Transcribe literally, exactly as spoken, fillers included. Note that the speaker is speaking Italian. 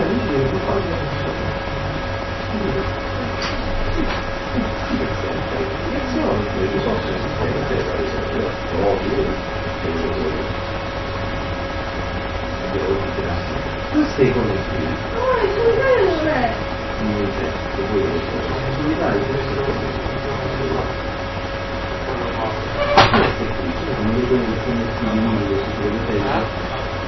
Questo è il conoscimento. No, è solitario non è. Non c'è, poi solitario, questo